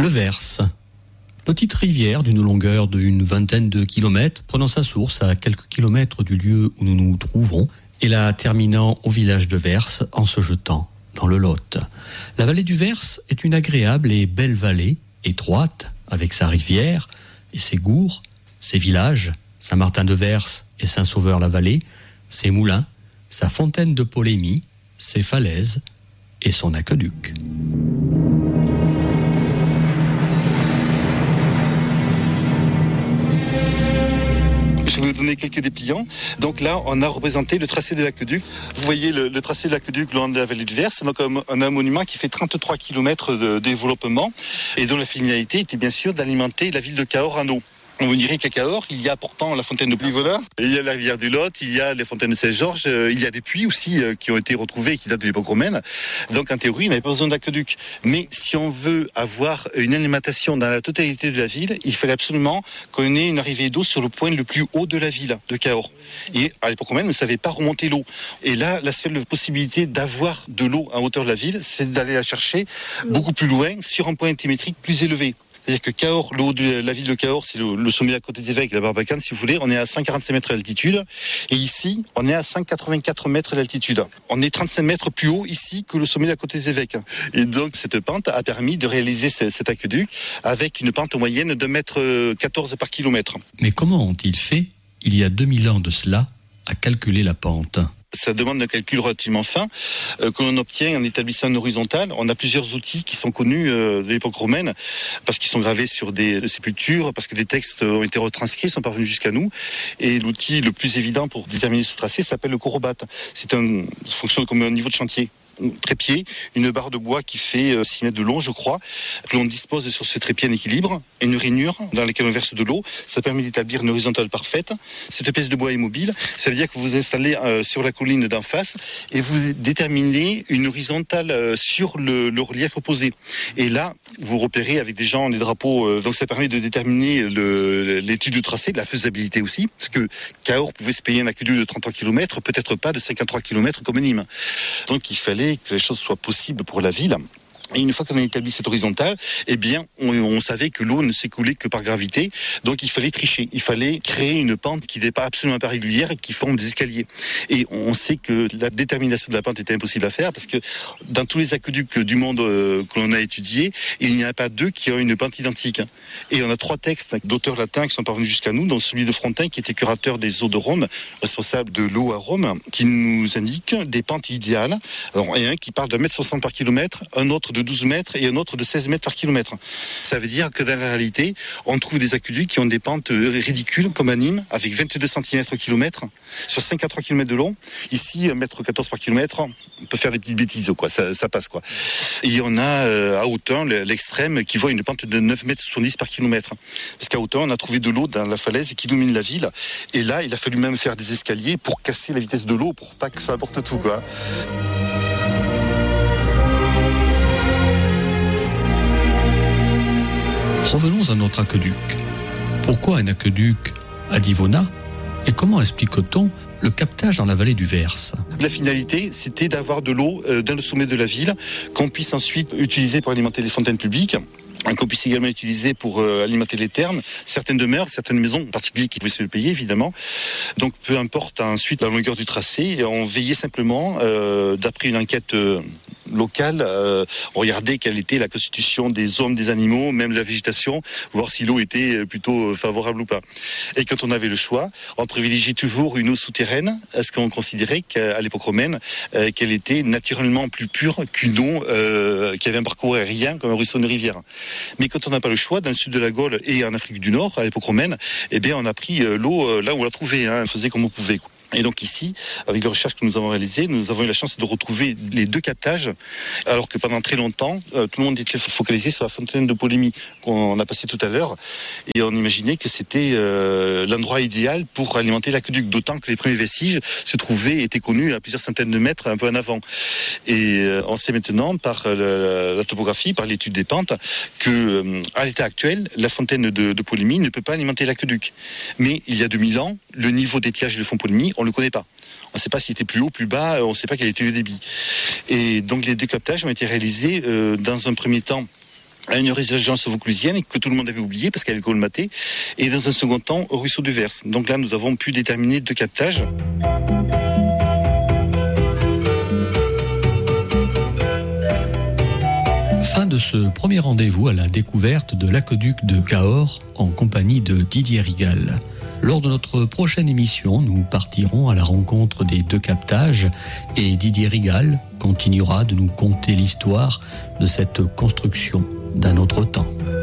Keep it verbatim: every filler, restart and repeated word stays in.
Verse. Petite rivière d'une longueur d'une vingtaine de kilomètres, prenant sa source à quelques kilomètres du lieu où nous nous trouvons, et la terminant au village de Verse en se jetant dans le Lot. La vallée du Verse est une agréable et belle vallée, étroite, avec sa rivière et ses gours, ses villages, Saint-Martin-de-Verse et Saint-Sauveur-la-Vallée, ses moulins, sa fontaine de Polémie, ses falaises et son aqueduc. Je vais vous donner quelques dépliants. Donc là, on a représenté le tracé de l'aqueduc. Vous voyez le, le tracé de l'aqueduc le long de la vallée du Verse. Donc on a un monument qui fait trente-trois kilomètres de développement et dont la finalité était bien sûr d'alimenter la ville de Cahors en eau. On vous dirait qu'à Cahors, il y a pourtant la fontaine de Plivola, il y a la rivière du Lot, il y a les fontaines de Saint-Georges, euh, il y a des puits aussi euh, qui ont été retrouvés et qui datent de l'époque romaine. Donc en théorie, il n'avait pas besoin d'aqueduc. Mais si on veut avoir une alimentation dans la totalité de la ville, il fallait absolument qu'on ait une arrivée d'eau sur le point le plus haut de la ville, de Cahors. Et à l'époque romaine, on ne savait pas remonter l'eau. Et là, la seule possibilité d'avoir de l'eau à hauteur de la ville, c'est d'aller la chercher beaucoup plus loin, sur un point altimétrique plus élevé. C'est-à-dire que Cahors, le haut de la ville de Cahors, c'est le, le sommet à côté des évêques, la Barbacane, si vous voulez, on est à cent quarante-cinq mètres d'altitude. Et ici, on est à cent quatre-vingt-quatre mètres d'altitude. On est trente-cinq mètres plus haut ici que le sommet à côté des évêques. Et donc, cette pente a permis de réaliser ce, cet aqueduc avec une pente moyenne de un mètre quatorze par kilomètre. Mais comment ont-ils fait, il y a deux mille ans de cela, à calculer la pente ? Ça demande un calcul relativement fin euh, que l'on obtient en établissant une horizontale. On a plusieurs outils qui sont connus euh, de l'époque romaine parce qu'ils sont gravés sur des, des sépultures, parce que des textes ont été retranscrits, sont parvenus jusqu'à nous. Et l'outil le plus évident pour déterminer ce tracé s'appelle le chorobate. C'est un, ça fonctionne comme un niveau de chantier. Trépied, une barre de bois qui fait six mètres de long, je crois, que l'on dispose sur ce trépied en équilibre, une rainure dans laquelle on verse de l'eau. Ça permet d'établir une horizontale parfaite. Cette pièce de bois est mobile. Ça veut dire que vous vous installez euh, sur la colline d'en face et vous déterminez une horizontale euh, sur le, le relief opposé. Et là, vous repérez avec des gens des drapeaux. Euh, donc ça permet de déterminer le, l'étude du tracé, de la faisabilité aussi, parce que Cahors pouvait se payer un aqueduc de trente-trois kilomètres, peut-être pas de cinquante-trois kilomètres comme Nîmes. Donc il fallait que les choses soient possibles pour la ville. Et une fois qu'on a établi cette horizontale, eh bien, on, on savait que l'eau ne s'écoulait que par gravité. Donc, il fallait tricher. Il fallait créer une pente qui n'est pas absolument pas régulière et qui forme des escaliers. Et on sait que la détermination de la pente était impossible à faire parce que dans tous les aqueducs du monde euh, que l'on a étudiés, il n'y en a pas deux qui ont une pente identique. Et on a trois textes d'auteurs latins qui sont parvenus jusqu'à nous, dont celui de Frontin, qui était curateur des eaux de Rome, responsable de l'eau à Rome, qui nous indique des pentes idéales. Alors, et un qui parle d'un mètre soixante par kilomètre, un autre de douze mètres et un autre de seize mètres par kilomètre. Ça veut dire que dans la réalité, on trouve des aqueducs qui ont des pentes ridicules, comme à Nîmes, avec vingt-deux centimètres kilomètre, sur cinquante-trois kilomètres de long. Ici, un mètre quatorze par kilomètre, on peut faire des petites bêtises, quoi. Ça, ça passe, quoi. Et on a euh, à Autun, l'extrême, qui voit une pente de neuf mètres soixante-dix par kilomètre. Parce qu'à Autun, on a trouvé de l'eau dans la falaise qui domine la ville. Et là, il a fallu même faire des escaliers pour casser la vitesse de l'eau, pour pas que ça apporte tout, quoi. Revenons à notre aqueduc. Pourquoi un aqueduc à Divona et comment explique-t-on le captage dans la vallée du Verse ? La finalité, c'était d'avoir de l'eau euh, dans le sommet de la ville qu'on puisse ensuite utiliser pour alimenter les fontaines publiques. Qu'on puisse également utiliser pour euh, alimenter les thermes, certaines demeures, certaines maisons, en particulier qui pouvaient se le payer évidemment. Donc peu importe ensuite la longueur du tracé, on veillait simplement, euh, d'après une enquête euh, locale, euh, on regardait quelle était la constitution des hommes, des animaux, même de la végétation, voir si l'eau était plutôt favorable ou pas. Et quand on avait le choix, on privilégiait toujours une eau souterraine, parce qu'on considérait qu'à l'époque romaine, euh, qu'elle était naturellement plus pure qu'une eau euh, qui avait un parcours aérien comme un ruisseau, une rivière. Mais quand on n'a pas le choix, dans le sud de la Gaule et en Afrique du Nord, à l'époque romaine, eh bien, on a pris l'eau là où on l'a trouvée, hein, on faisait comme on pouvait. Et donc ici, avec les recherches que nous avons réalisées, nous avons eu la chance de retrouver les deux captages, alors que pendant très longtemps, euh, tout le monde était focalisé sur la fontaine de Polémie qu'on a passée tout à l'heure, et on imaginait que c'était euh, l'endroit idéal pour alimenter l'aqueduc, d'autant que les premiers vestiges se trouvaient, étaient connus à plusieurs centaines de mètres un peu en avant. Et euh, on sait maintenant, par euh, la topographie, par l'étude des pentes, que euh, à l'état actuel, la fontaine de, de Polémie ne peut pas alimenter l'aqueduc. Mais il y a deux mille ans, le niveau d'étiage du fond Polémie, on ne le connaît pas. On ne sait pas s'il était plus haut, plus bas, on ne sait pas quel était le débit. Et donc les deux captages ont été réalisés euh, dans un premier temps à une résurgence vauclusienne que tout le monde avait oublié parce qu'elle est colmatée, et dans un second temps au ruisseau du Vers. Donc là, nous avons pu déterminer deux captages. Fin de ce premier rendez-vous à la découverte de l'aqueduc de Cahors en compagnie de Didier Rigal. Lors de notre prochaine émission, nous partirons à la rencontre des deux captages et Didier Rigal continuera de nous conter l'histoire de cette construction d'un autre temps.